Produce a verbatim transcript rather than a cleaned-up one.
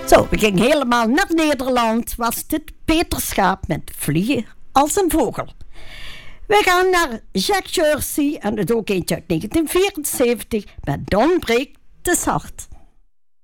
Zo, we gingen helemaal naar Nederland. Was dit Peter Schaap met Vliegen als een vogel. We gaan naar Jack Jersey en het ook eentje uit negentien vierenzeventig met Don't Break This Heart.